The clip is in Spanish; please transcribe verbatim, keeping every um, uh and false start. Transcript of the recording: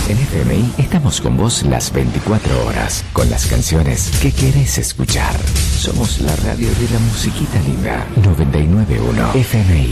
En F M I estamos con vos las veinticuatro horas, con las canciones que querés escuchar. Somos la radio de la musiquita linda. noventa y nueve punto uno F M I.